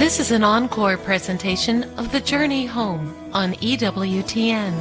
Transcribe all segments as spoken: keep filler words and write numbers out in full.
This is an encore presentation of The Journey Home on E W T N.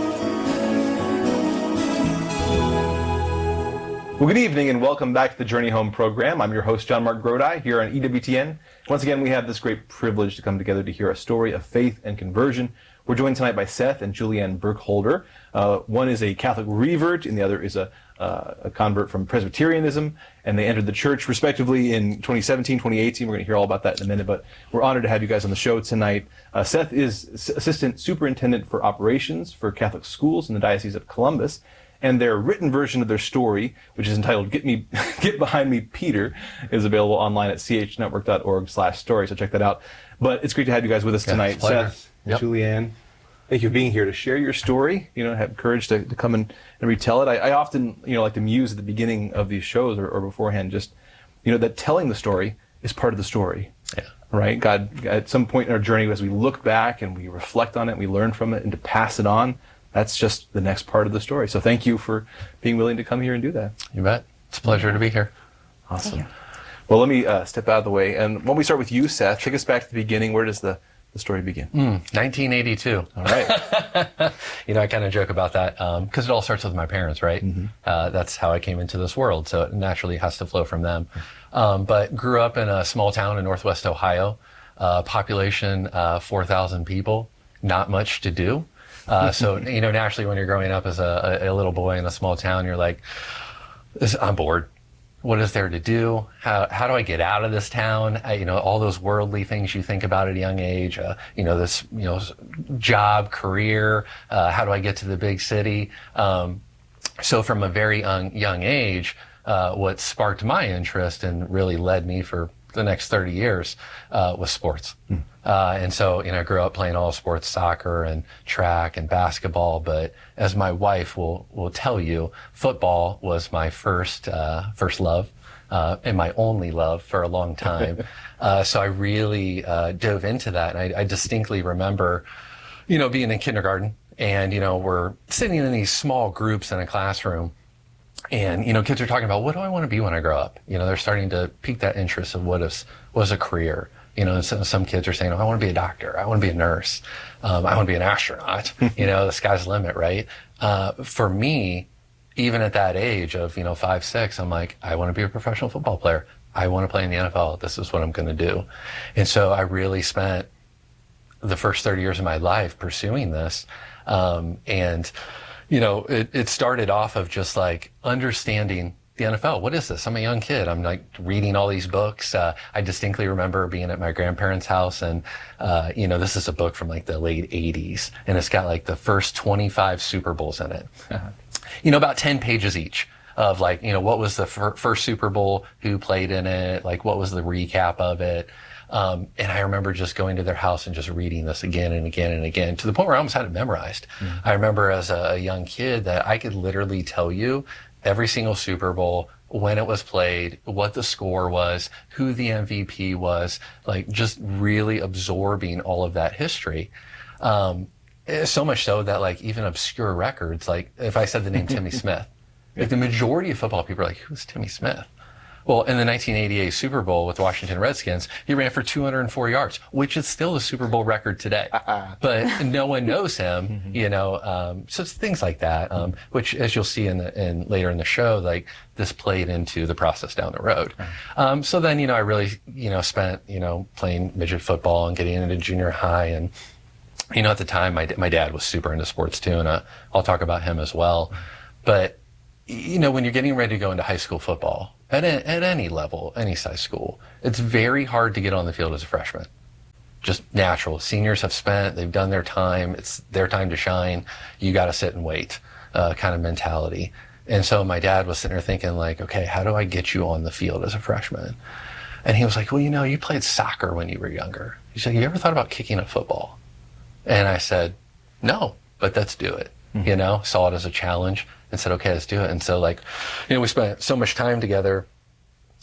Well, good evening and welcome back to the Journey Home program. I'm your host, John Mark Grodi, here on E W T N. Once again, we have this great privilege to come together to hear a story of faith and conversion. We're joined tonight by Seth and Julianne Burkholder. Uh, one is a Catholic revert, and the other is a, uh, a convert from Presbyterianism, and they entered the church respectively in twenty seventeen, twenty eighteen. We're going to hear all about that in a minute, but we're honored to have you guys on the show tonight. Uh, Seth is S- Assistant Superintendent for Operations for Catholic Schools in the Diocese of Columbus, and their written version of their story, which is entitled Get Me, Get Behind Me, Peter, is available online at c h network dot org slash story, so check that out. But it's great to have you guys with us yeah, tonight. Seth and yep. Julianne, thank you for being here to share your story, you know, have courage to, to come and, and retell it. I, I often, you know, like to muse at the beginning of these shows or, or beforehand, just, you know, that telling the story is part of the story. Yeah. Right? God, at some point in our journey, as we look back and we reflect on it, we learn from it, and to pass it on, that's just the next part of the story. So thank you for being willing to come here and do that. You bet. It's a pleasure to be here. Awesome. Well, let me uh, step out of the way. And when we start with you, Seth, take us back to the beginning. Where does the, the story begin? Mm, nineteen eighty-two. All right. You know, I kind of joke about that because um, it all starts with my parents, right? Mm-hmm. Uh, that's how I came into this world. So it naturally has to flow from them. Um, but grew up in a small town in Northwest Ohio, uh, population uh, four thousand people, not much to do. Uh, so, you know, naturally when you're growing up as a, a, a little boy in a small town, you're like, this, I'm bored. What is there to do? How, how do I get out of this town? I, you know, all those worldly things you think about at a young age, uh, you know, this, you know, job, career, uh, how do I get to the big city? Um, so from a very young, young age, uh, what sparked my interest and really led me for the next thirty years, uh, was sports. Mm. Uh, and so, you know, I grew up playing all sports, soccer and track and basketball. But as my wife will, will tell you, football was my first, uh, first love, uh, and my only love for a long time. uh, so I really, uh, dove into that. And I, I distinctly remember, you know, being in kindergarten and, you know, we're sitting in these small groups in a classroom. And, you know, kids are talking about, what do I want to be when I grow up? You know, they're starting to pique that interest of what is, what is a career. You know, some, some kids are saying, oh, I want to be a doctor. I want to be a nurse. Um, I want to be an astronaut. You know, the sky's the limit, right? Uh, for me, even at that age of, you know, five, six, I'm like, I want to be a professional football player. I want to play in the N F L. This is what I'm going to do. And so I really spent the first thirty years of my life pursuing this. Um, and, you know, it, it started off of just like understanding the N F L. What is this? I'm a young kid. I'm like reading all these books. Uh, I distinctly remember being at my grandparents' house and, uh, you know, this is a book from like the late eighties and it's got like the first twenty-five Super Bowls in it. Uh-huh. You know, about ten pages each of like, you know, what was the fir- first Super Bowl, who played in it, like what was the recap of it. Um, and I remember just going to their house and just reading this again and again and again to the point where I almost had it memorized. Mm-hmm. I remember as a young kid that I could literally tell you every single Super Bowl, when it was played, what the score was, who the M V P was, like just really absorbing all of that history. Um, so much so that like even obscure records, like if I said the name Timmy Smith, like the majority of football people are like, who's Timmy Smith? Well, in the nineteen eighty-eight Super Bowl with the Washington Redskins, he ran for two hundred four yards, which is still a Super Bowl record today. Uh-uh. But no one knows him, mm-hmm. you know, um, so it's things like that, um, which as you'll see in, the, in later in the show, like this played into the process down the road. Mm-hmm. Um, so then, you know, I really, you know, spent, you know, playing midget football and getting into junior high. And, you know, at the time, my, my dad was super into sports too, and uh, I'll talk about him as well. But, you know, when you're getting ready to go into high school football, At, a, at any level, any size school, it's very hard to get on the field as a freshman. Just natural. Seniors have spent, they've done their time, it's their time to shine. You got to sit and wait, uh, kind of mentality. And so my dad was sitting there thinking like, okay, how do I get you on the field as a freshman? And he was like, well, you know, you played soccer when you were younger. He said, you ever thought about kicking a football? And I said, no, but let's do it. Mm-hmm. You know, saw it as a challenge and said, okay, let's do it. And so like, you know, we spent so much time together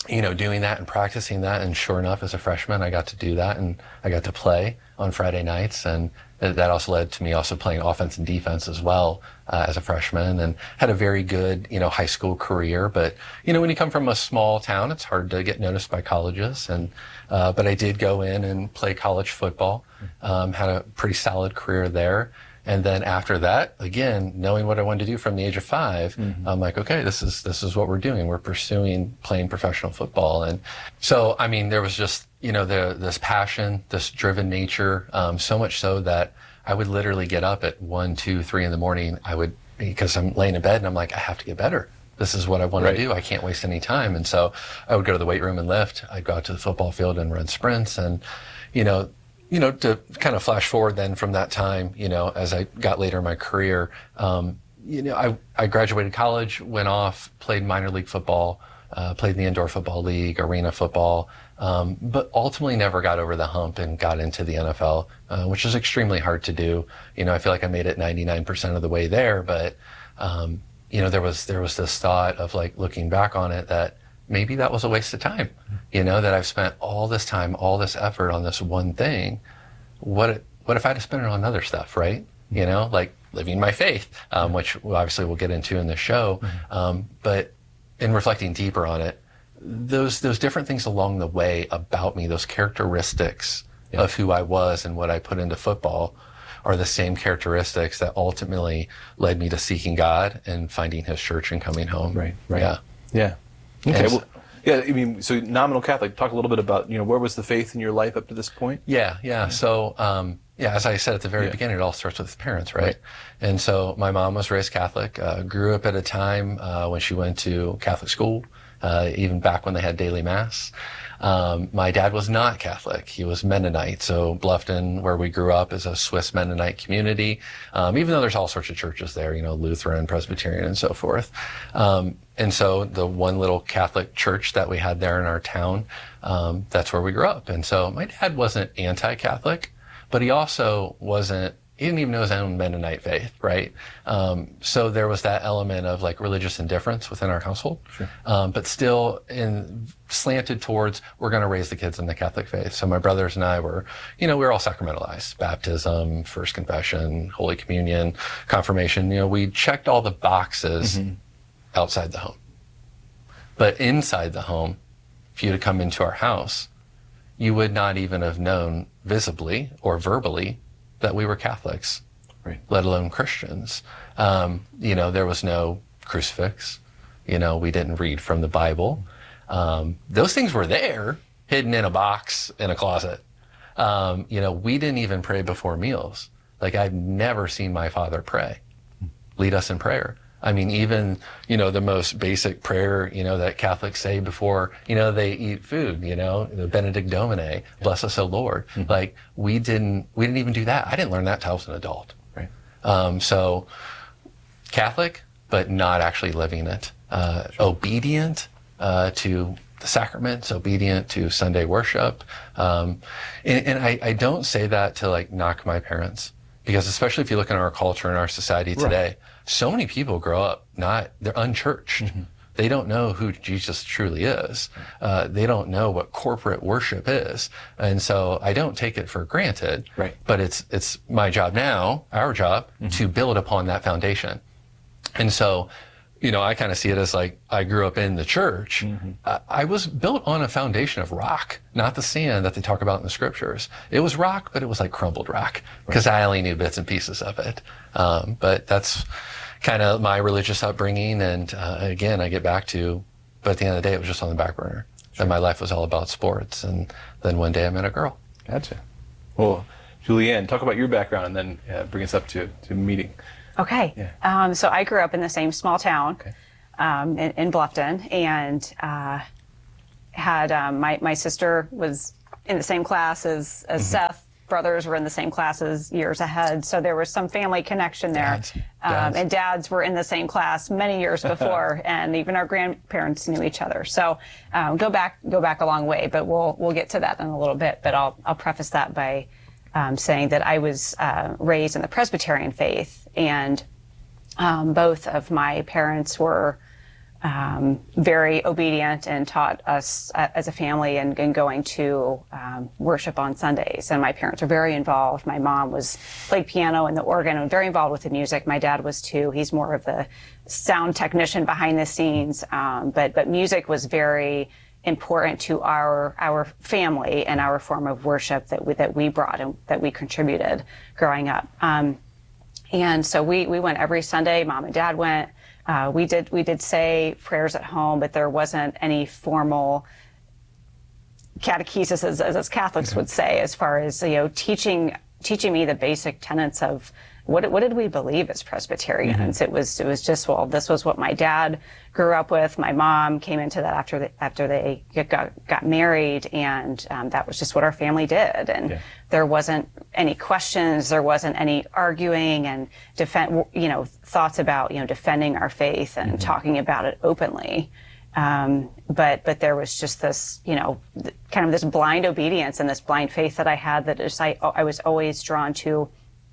you know, doing that and practicing that. And sure enough, as a freshman, I got to do that, and I got to play on Friday nights. And that also led to me also playing offense and defense as well uh, as a freshman, and had a very good, you know, high school career. But, you know, when you come from a small town, it's hard to get noticed by colleges. And, uh, but I did go in and play college football, um, had a pretty solid career there. And then after that, again, knowing what I wanted to do from the age of five, mm-hmm. I'm like, okay, this is this is what we're doing. We're pursuing playing professional football. And so, I mean, there was just, you know, the, this passion, this driven nature, um, so much so that I would literally get up at one, two, three in the morning. I would, because I'm laying in bed and I'm like, I have to get better. This is what I want right. to do. I can't waste any time. And so I would go to the weight room and lift. I'd go out to the football field and run sprints. And, you know, You know, to kind of flash forward then from that time, you know, as I got later in my career, um, you know, I, I graduated college, went off, played minor league football, uh, played in the indoor football league, arena football, um, but ultimately never got over the hump and got into the N F L, uh, which is extremely hard to do. You know, I feel like I made it ninety-nine percent of the way there, but, um, you know, there was, there was this thought of like looking back on it that maybe that was a waste of time, you know, that I've spent all this time, all this effort on this one thing. What, what if I had to spend it on other stuff, right? You know, like living my faith, um, which obviously we'll get into in the show. Um, but in reflecting deeper on it, those, those different things along the way about me, those characteristics yeah. of who I was and what I put into football are the same characteristics that ultimately led me to seeking God and finding his church and coming home. Right, right. Yeah. Yeah. Okay, well, yeah, I mean, so nominal Catholic, talk a little bit about, you know, where was the faith in your life up to this point? Yeah, yeah. yeah. So, um, yeah, as I said at the very yeah. beginning, it all starts with parents, right? right? And so my mom was raised Catholic, uh, grew up at a time uh, when she went to Catholic school, uh, even back when they had daily mass. Um, my dad was not Catholic. He was Mennonite. So Bluffton, where we grew up, is a Swiss Mennonite community, um, even though there's all sorts of churches there, you know, Lutheran, Presbyterian, and so forth. Um, and so the one little Catholic church that we had there in our town, um, that's where we grew up. And so my dad wasn't anti-Catholic, but he also wasn't, he didn't even know his own Mennonite faith, right? Um, so there was that element of like religious indifference within our household, sure. um, but still in slanted towards, we're going to raise the kids in the Catholic faith. So my brothers and I were, you know, we were all sacramentalized, baptism, first confession, Holy Communion, confirmation. You know, we checked all the boxes mm-hmm. outside the home. But inside the home, if you had come into our house, you would not even have known visibly or verbally that we were Catholics, right. let alone Christians. Um, you know, there was no crucifix. You know, we didn't read from the Bible. Um, those things were there, hidden in a box in a closet. Um, you know, we didn't even pray before meals. Like, I've never seen my father pray, lead us in prayer. I mean, even, you know, the most basic prayer, you know, that Catholics say before, you know, they eat food, you know, the Benedict Domine, bless us, O Lord. Mm-hmm. Like, we didn't, we didn't even do that. I didn't learn that till I was an adult. Right. Um, so Catholic, but not actually living it. Uh, sure. Obedient, uh, to the sacraments, obedient to Sunday worship. Um, and, and I, I don't say that to like knock my parents, because especially if you look in our culture and our society today, right. so many people grow up not, they're unchurched. Mm-hmm. They don't know who Jesus truly is. Uh, they don't know what corporate worship is. And so I don't take it for granted, right. but it's, it's my job now, our job, mm-hmm. to build upon that foundation. And so, you know, I kind of see it as like, I grew up in the church. Mm-hmm. I, I was built on a foundation of rock, not the sand that they talk about in the scriptures. It was rock, but it was like crumbled rock, because right. I only knew bits and pieces of it. Um, but that's kind of my religious upbringing. And uh, again, I get back to, but at the end of the day, it was just on the back burner. Sure. And my life was all about sports. And then one day I met a girl. Gotcha. Well, Julianne, talk about your background and then uh, bring us up to, to meeting. Okay. Yeah. Um, so I grew up in the same small town, okay. um, in, in Bluffton, and uh, had um, my my sister was in the same class as as mm-hmm. Seth. Brothers were in the same classes years ahead, so there was some family connection there. Dads. Um, Dads. and dads were in the same class many years before, and even our grandparents knew each other. So um, go back go back a long way, but we'll we'll get to that in a little bit. But I'll I'll preface that by um, saying that I was uh, raised in the Presbyterian faith. And um, both of my parents were um, very obedient and taught us uh, as a family and, and going to um, worship on Sundays. And my parents were very involved. My mom was played piano and the organ and very involved with the music. My dad was too. He's more of the sound technician behind the scenes. Um, but but music was very important to our our family and our form of worship that we, that we brought and that we contributed growing up. Um, and so we we went every Sunday. Mom and Dad went. Uh, we did we did say prayers at home, but there wasn't any formal catechesis, as, as Catholics mm-hmm. would say, as far as you know, teaching teaching me the basic tenets of what what did we believe as Presbyterians. Mm-hmm. It was it was just well, this was what my dad grew up with. My mom came into that after the, after they got got married, and um, that was just what our family did. And yeah. there wasn't any questions, there wasn't any arguing, and defend you know thoughts about you know defending our faith and mm-hmm. talking about it openly. Um, but but there was just this you know th- kind of this blind obedience and this blind faith that I had that just, I I was always drawn to.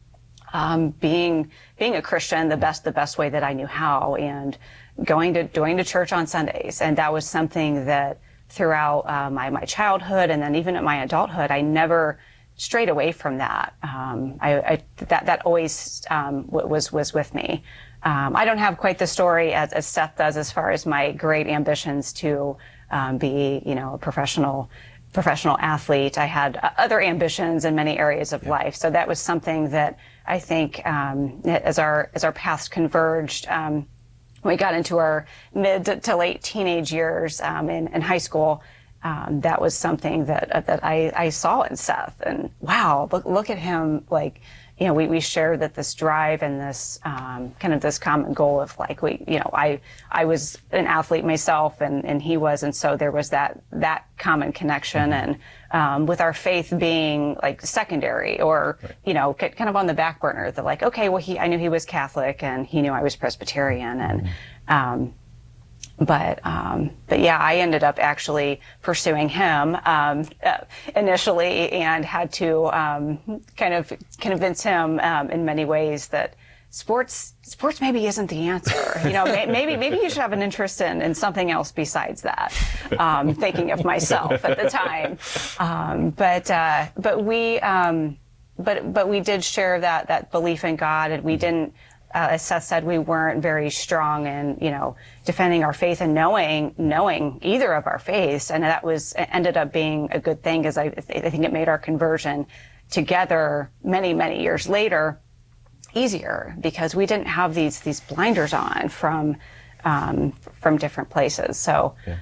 Um, being being a Christian the best the best way that I knew how, and going to going to church on Sundays, and that was something that throughout uh, my my childhood and then even at my adulthood I never strayed away from that. Um, I, I that that always um, was was with me. Um, I don't have quite the story as, as Seth does as far as my great ambitions to um, be you know a professional. professional athlete. I had uh, other ambitions in many areas of yeah. life. So that was something that I think um, as our as our paths converged, um, when we got into our mid to late teenage years um, in, in high school, um, that was something that uh, that I, I saw in Seth. And wow, look look at him, like, you know, we, we shared that this drive and this um, kind of this common goal of like, we, you know, I I was an athlete myself and, and he was. And so there was that that common connection. Mm-hmm. And um, with our faith being like secondary or, right. you know, c- kind of on the back burner, that like, okay, well, he I knew he was Catholic and he knew I was Presbyterian. And mm-hmm. um, But, um, but yeah, I ended up actually pursuing him, um, uh, initially and had to, um, kind of convince him, um, in many ways that sports, sports maybe isn't the answer. You know, may, maybe, maybe you should have an interest in, in something else besides that. Um, thinking of myself at the time. Um, but, uh, but we, um, but, but we did share that, that belief in God, and we didn't, Uh, as Seth said, we weren't very strong in, you know, defending our faith and knowing, knowing either of our faiths. And that was, ended up being a good thing, because I, I think it made our conversion together many, many years later easier, because we didn't have these, these blinders on from, um, from different places. So, yeah.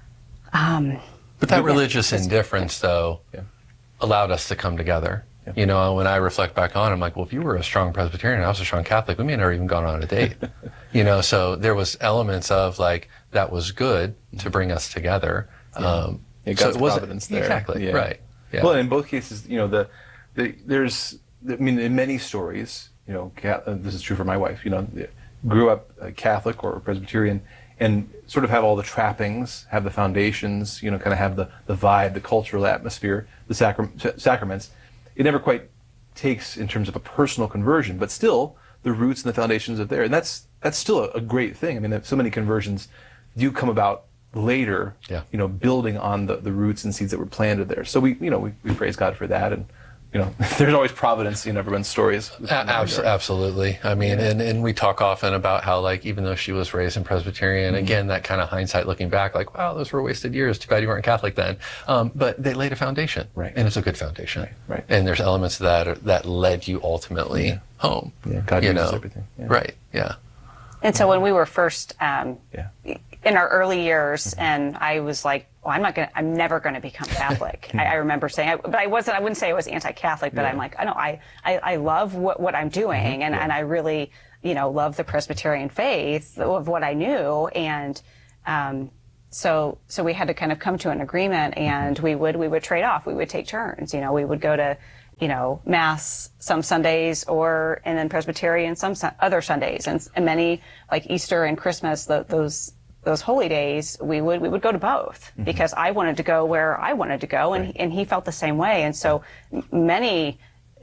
um, but that religious indifference, though, yeah. allowed us to come together. Yeah. You know, when I reflect back on it, I'm like, well, if you were a strong Presbyterian and I was a strong Catholic, we may never even gone on a date. You know, so there was elements of like, that was good to bring us together. Yeah. Um, yeah, God's so providence there. Exactly, yeah. right. Yeah. Well, in both cases, you know, the, the there's, I mean, in many stories, you know, this is true for my wife, you know, grew up Catholic or Presbyterian and sort of have all the trappings, have the foundations, you know, kind of have the, the vibe, the cultural atmosphere, the sacram- sacraments. It never quite takes in terms of a personal conversion, but still the roots and the foundations are there, and that's that's still a, a great thing. I mean, so many conversions do come about later, yeah. you know, building on the, the roots and seeds that were planted there. So we, you know, we, we praise God for that, and you know, there's always providence in everyone's stories. Abs- absolutely. I mean, yeah. and, and we talk often about how, like, even though she was raised in Presbyterian, mm-hmm. again, that kind of hindsight looking back, like, wow, those were wasted years. Too bad you weren't Catholic then. Um, but they laid a foundation. Right. And it's a good foundation. Right. right. And there's elements of that that led you ultimately yeah. home. Yeah. God you uses know? everything. Yeah. Right. Yeah. And so when we were first, um, yeah. in our early years, mm-hmm. and I was like, well, I'm not going to, I'm never going to become Catholic. I, I remember saying, I, but I wasn't, I wouldn't say I was anti-Catholic, but yeah. I'm like, I know, I, I, I love what, what I'm doing. Mm-hmm. And, yeah. and I really, you know, love the Presbyterian faith of what I knew. And, um, so, so we had to kind of come to an agreement, and we would, we would trade off. We would take turns. You know, we would go to, you know, Mass some Sundays, or, and then Presbyterian some other Sundays, and, and many, like Easter and Christmas, the, those, those holy days, we would we would go to both, mm-hmm. because I wanted to go where I wanted to go, and right. and he felt the same way. And so many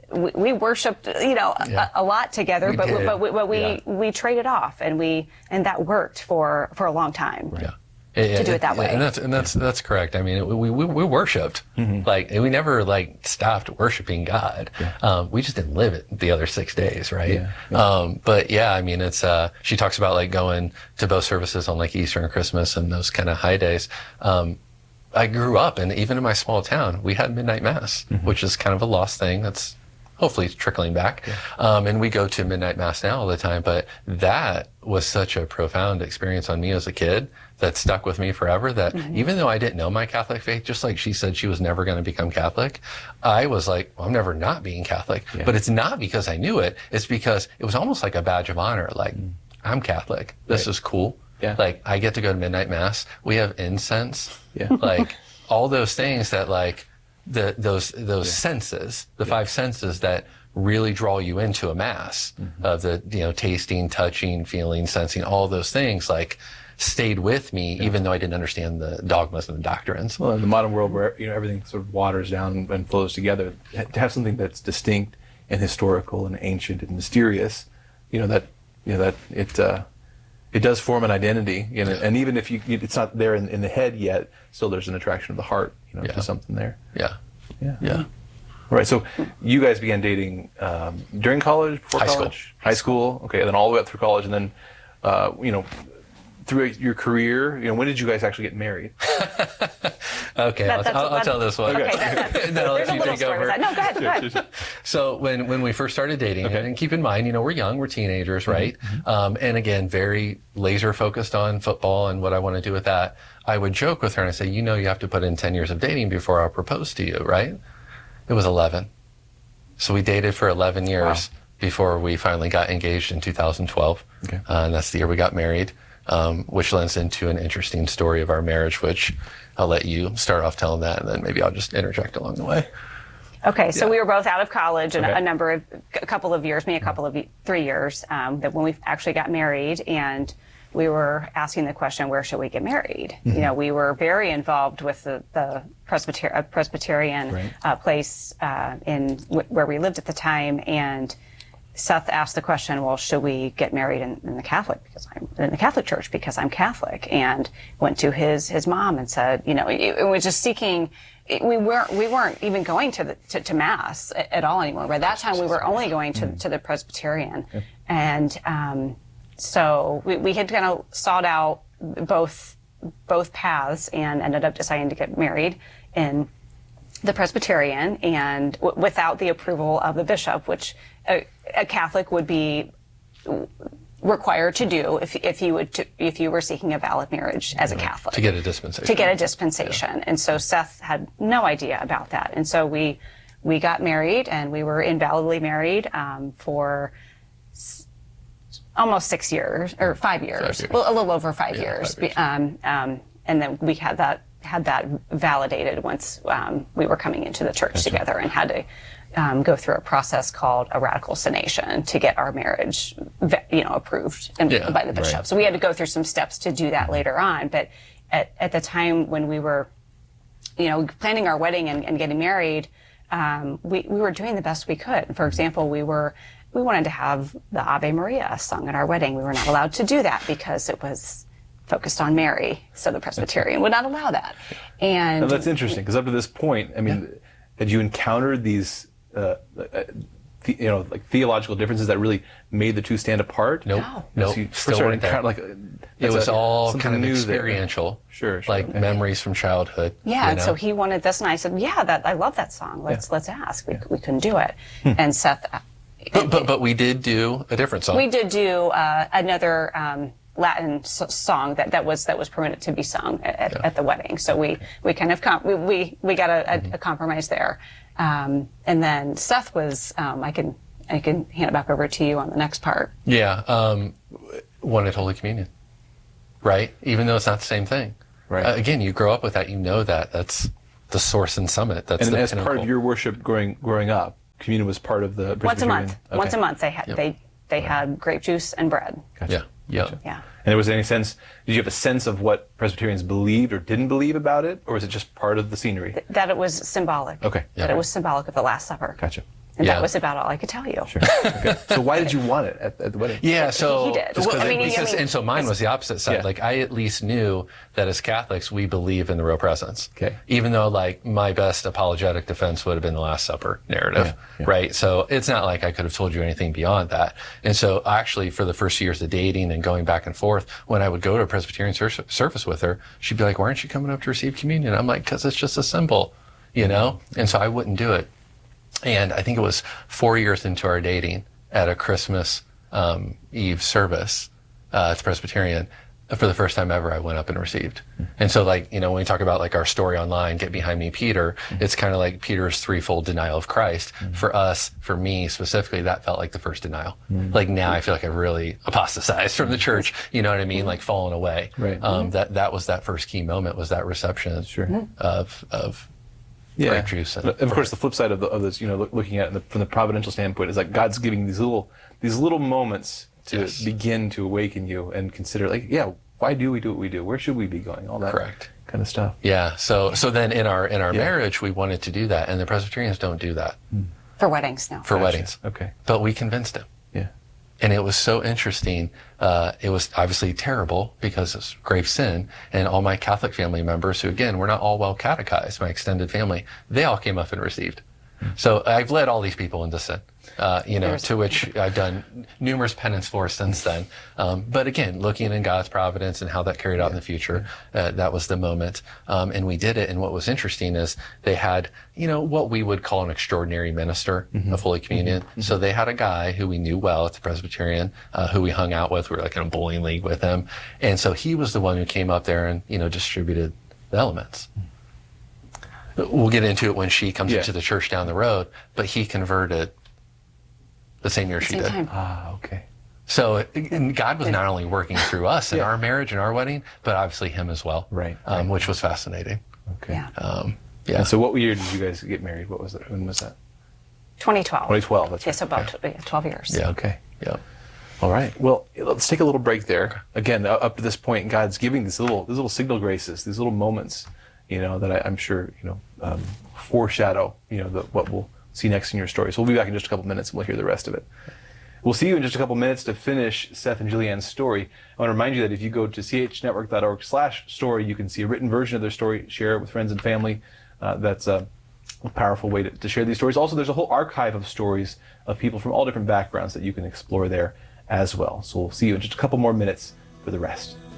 we, we worshipped, you know, Yeah. a, a lot together, We but did. but we, but we, Yeah. we traded off, and we and that worked for for a long time. Yeah. To do it that way. And that's and that's that's correct. I mean, we we, we worshipped, like we never like stopped worshiping God. Um, we just didn't live it the other six days, right? Yeah. Yeah. Um, but yeah, I mean, it's uh, she talks about like going to both services on like Easter and Christmas and those kind of high days. Um, I grew up, and even in my small town, we had midnight mass, which is kind of a lost thing. That's hopefully trickling back. Um, and we go to midnight mass now all the time, but that was such a profound experience on me as a kid that stuck with me forever, that even though I didn't know my Catholic faith, just like she said she was never going to become Catholic, I was like, well, I'm never not being Catholic. Yeah. But it's not because I knew it. It's because it was almost like a badge of honor. Like, I'm Catholic. This Right. is cool. Yeah. Like, I get to go to midnight mass. We have incense. Yeah. Like, all those things that like, the those those senses, the five senses that really draw you into a mass, of the, you know, tasting, touching, feeling, sensing, all those things, like, stayed with me, even though I didn't understand the dogmas and the doctrines. Well, in the modern world where, you know, everything sort of waters down and flows together, to have something that's distinct and historical and ancient and mysterious, you know, that, you know, that it, uh, it does form an identity, you know, and even if you, it's not there in, in the head yet, still there's an attraction of the heart, you know, Yeah. to something there. Yeah. Yeah. Yeah. Right. So you guys began dating um, during college, before High school. college, high school. Okay, and then all the way up through college, and then, uh, you know, through your career. You know, when did you guys actually get married? Okay, That- I'll, that's- I'll, I'll that- tell this one. Okay, that, that's, And then I'll let there's a you little take story over. with that. No, go ahead, go ahead. So when, when we first started dating, Okay. and keep in mind, you know, we're young, we're teenagers, right? Um, and again, very laser focused on football and what I want to do with that. I would joke with her and I say, you know, you have to put in ten years of dating before I'll propose to you, right? It was eleven. So we dated for eleven years before we finally got engaged in two thousand twelve. Okay. Uh, and that's the year we got married, um, which lends into an interesting story of our marriage, which I'll let you start off telling that, and then maybe I'll just interject along the way. Okay, so Yeah. we were both out of college and Okay. a number of, a couple of years, me a couple of, ye- three years, um, that when we actually got married, and we were asking the question, where should we get married? You know, we were very involved with the, the Presbyter- uh, Presbyterian Right. uh, place uh, in w- where we lived at the time, and Seth asked the question, well, should we get married in, in the Catholic, because I'm in the Catholic Church because I'm Catholic, and went to his his mom and said, you know, it, it was just seeking. It, we weren't we weren't even going to the to, to mass at, at all anymore. By that time, we were only going to to the Presbyterian, and um, so we, we had kind of sought out both both paths and ended up deciding to get married in the Presbyterian, and w- without the approval of the bishop, which a, a Catholic would be required to do if if you would to, if you were seeking a valid marriage as a Catholic To get a dispensation. to get a dispensation. And so Seth had no idea about that, and so we we got married, and we were invalidly married um, for s- almost six years or five years, years. Well, a little over five Yeah, years. five years. Um, um, and then we had that had that validated once um, we were coming into the church together, and had to um, go through a process called a ratiocination to get our marriage, va- you know, approved and, Yeah, by the bishop. right. So we had to go through some steps to do that later on. But at, at the time when we were, you know, planning our wedding and, and getting married, um, we, we were doing the best we could. For example, we were we wanted to have the Ave Maria sung at our wedding. We were not allowed to do that because it was focused on Mary, so the Presbyterian would not allow that. And Now, that's interesting, because up to this point, I mean, had you encountered these, uh, uh, the, you know, like theological differences that really made the two stand apart? Nope. No. Nope. So you Still started weren't there. encounter- like, uh, It that's was a- all something kind of new there. experiential. Sure, sure. Like Okay. memories from childhood. yeah, you and know? so he wanted this, and I said, "Yeah, that I love that song. Let's let's ask." We we couldn't do it, and Seth. uh, But, but, but we did do a different song. We did do uh, another um, Latin s- song that, that was that was permitted to be sung at, Yeah. at the wedding. So we, we kind of com- we, we we got a, a, a compromise there. Um, and then Seth was um, I can I can hand it back over to you on the next part. Yeah, um, wanted Holy Communion, right? Even though it's not the same thing. Right. Uh, again, you grow up with that, you know that. That's the source and summit. That's And the as part pinnacle. of your worship growing growing up, communion was part of the Once a Presbyterian- month. Okay. Once a month they had Yep. they they had grape juice and bread. Gotcha. Yeah, yeah. Gotcha. Yeah. And there was any sense? Did you have a sense of what Presbyterians believed or didn't believe about it, or was it just part of the scenery? That it was symbolic. Okay. That Yeah. it was symbolic of the Last Supper. Gotcha. And Yeah. that was about all I could tell you. Sure. Okay. So why did you want it at, at the wedding? Yeah, so He did. Just Well, I mean, because, I mean, and so mine was the opposite side. Yeah. Like I at least knew that as Catholics we believe in the real presence. Okay. Even though like my best apologetic defense would have been the Last Supper narrative, Yeah, yeah. right? So it's not like I could have told you anything beyond that. And so actually, for the first years of dating and going back and forth, when I would go to a Presbyterian ser- service with her, she'd be like, "Why aren't you coming up to receive communion?" I'm like, "Because it's just a symbol, you know." And so I wouldn't do it. And I think it was four years into our dating at a Christmas um, Eve service uh, at Presbyterian, for the first time ever, I went up and received. And so, like, you know, when we talk about like our story online, Get Behind Me, Peter, it's kind of like Peter's threefold denial of Christ. For us, for me specifically, that felt like the first denial. Like now I feel like I've really apostatized from the church, you know what I mean? Like fallen away. Right. Um, that, that was that first key moment, was that reception Sure. of, of Yeah. grape juice. And, And of course, the flip side of, the, of this, you know, look, looking at it in the, from the providential standpoint, is like God's giving these little these little moments to Yes. begin to awaken you and consider, like, yeah, why do we do what we do? Where should we be going? All that Correct. kind of stuff. Yeah. So so then in our in our Yeah. marriage we wanted to do that, and the Presbyterians don't do that For weddings, no. for Gotcha. weddings. Okay. But we convinced him. Yeah. And it was so interesting. Uh, it was obviously terrible because it's grave sin. And all my Catholic family members, who again, we're not all well catechized, my extended family, they all came up and received. So I've led all these people into sin, uh, you know, There's- to which I've done numerous penance for since then. Um, but again, looking in God's providence and how that carried out in the future, uh, that was the moment. Um, and we did it. And what was interesting is they had, you know, what we would call an extraordinary minister of Holy Communion. So they had a guy who we knew well at the Presbyterian, uh, who we hung out with. We were like in a bowling league with him. And so he was the one who came up there and, you know, distributed the elements. We'll get into it when she comes Yeah. into the church down the road, but he converted the same year she Same did. time. Ah, okay. So and God was not only working through us in Yeah. our marriage and our wedding, but obviously him as well, Right, Um, right. which was fascinating. Okay. Yeah. Um, yeah. And so what year did you guys get married? What was it? When was that? twenty twelve. twenty twelve. That's Yeah, right. so about tw- yeah, twelve years. Yeah. Okay. yeah. All right. Well, let's take a little break there. Again, uh, up to this point, God's giving these little, these little signal graces, these little moments, you know, that I, I'm sure, you know, um, foreshadow, you know, the, what we'll see next in your story. So we'll be back in just a couple minutes and we'll hear the rest of it. We'll see you in just a couple minutes to finish Seth and Julianne's story. I want to remind you that if you go to c h network dot org slash story, you can see a written version of their story, share it with friends and family. Uh, that's a, a powerful way to, to share these stories. Also, there's a whole archive of stories of people from all different backgrounds that you can explore there as well. So we'll see you in just a couple more minutes for the rest.